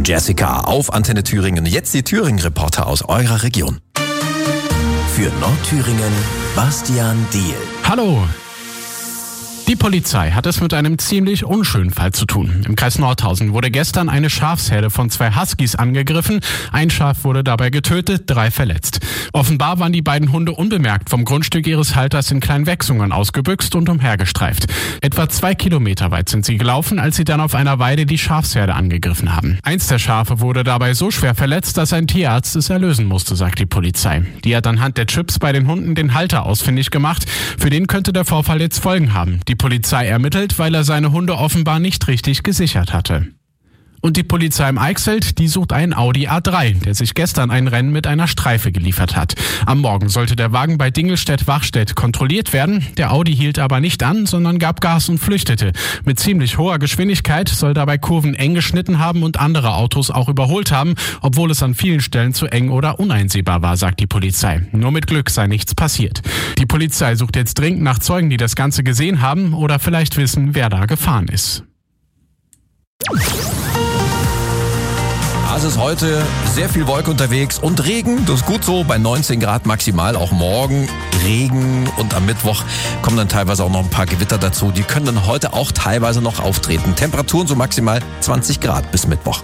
Jessica auf Antenne Thüringen. Jetzt die Thüringen-Reporter aus eurer Region. Für Nordthüringen, Bastian Diehl. Hallo! Die Polizei hat es mit einem ziemlich unschönen Fall zu tun. Im Kreis Nordhausen wurde gestern eine Schafsherde von 2 Huskies angegriffen. Ein Schaf wurde dabei getötet, 3 verletzt. Offenbar waren die beiden Hunde unbemerkt vom Grundstück ihres Halters in Kleinwechsungen ausgebüxt und umhergestreift. Etwa 2 Kilometer weit sind sie gelaufen, als sie dann auf einer Weide die Schafsherde angegriffen haben. Eins der Schafe wurde dabei so schwer verletzt, dass ein Tierarzt es erlösen musste, sagt die Polizei. Die hat anhand der Chips bei den Hunden den Halter ausfindig gemacht. Für den könnte der Vorfall jetzt Folgen haben. Die Polizei ermittelt, weil er seine Hunde offenbar nicht richtig gesichert hatte. Und die Polizei im Eichsfeld, die sucht einen Audi A3, der sich gestern ein Rennen mit einer Streife geliefert hat. Am Morgen sollte der Wagen bei Dingelstedt-Wachstedt kontrolliert werden. Der Audi hielt aber nicht an, sondern gab Gas und flüchtete. Mit ziemlich hoher Geschwindigkeit soll dabei Kurven eng geschnitten haben und andere Autos auch überholt haben, obwohl es an vielen Stellen zu eng oder uneinsehbar war, sagt die Polizei. Nur mit Glück sei nichts passiert. Die Polizei sucht jetzt dringend nach Zeugen, die das Ganze gesehen haben oder vielleicht wissen, wer da gefahren ist. Es ist heute sehr viel Wolke unterwegs und Regen, das ist gut so, bei 19 Grad maximal, auch morgen Regen und am Mittwoch kommen dann teilweise auch noch ein paar Gewitter dazu, die können dann heute auch teilweise noch auftreten. Temperaturen so maximal 20 Grad bis Mittwoch.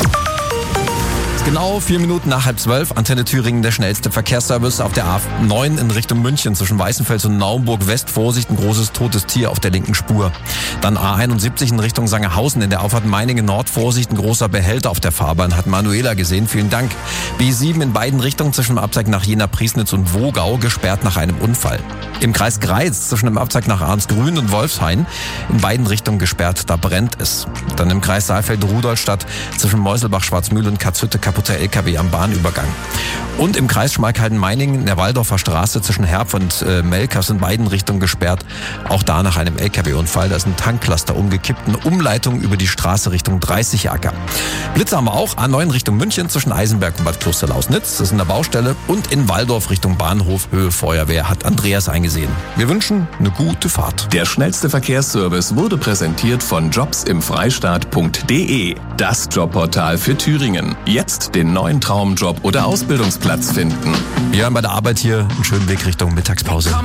Genau 4 Minuten nach 11:30, Antenne Thüringen, der schnellste Verkehrsservice auf der A9 in Richtung München zwischen Weißenfels und Naumburg West. Vorsicht, ein großes totes Tier auf der linken Spur. Dann A71 in Richtung Sangerhausen in der Auffahrt Meiningen Nord. Vorsicht, ein großer Behälter auf der Fahrbahn, hat Manuela gesehen. Vielen Dank. B7 in beiden Richtungen zwischen dem Abzweig nach Jena-Priesnitz und Wogau gesperrt nach einem Unfall. Im Kreis Greiz zwischen dem Abzweig nach Arnsgrün und Wolfshain in beiden Richtungen gesperrt, da brennt es. Dann im Kreis Saalfeld-Rudolstadt zwischen Meuselbach-Schwarzmühl und Katzhütte kaputter LKW am Bahnübergang. Und im Kreis Schmalkalden-Meiningen in der Waldorfer Straße zwischen Herb und Melkers in beiden Richtungen gesperrt. Auch da nach einem LKW-Unfall. Da ist ein Tanklaster umgekippt. Eine Umleitung über die Straße Richtung 30 Acker. Blitze haben wir auch. A9 Richtung München zwischen Eisenberg und Bad Klosterlausnitz. Das ist in der Baustelle. Und in Waldorf Richtung Bahnhof Höhe Feuerwehr hat Andreas eingesehen. Wir wünschen eine gute Fahrt. Der schnellste Verkehrsservice wurde präsentiert von jobsimfreistaat.de. Das Jobportal für Thüringen. Jetzt den neuen Traumjob oder Ausbildungsplatz finden. Wir haben bei der Arbeit hier einen schönen Weg Richtung Mittagspause.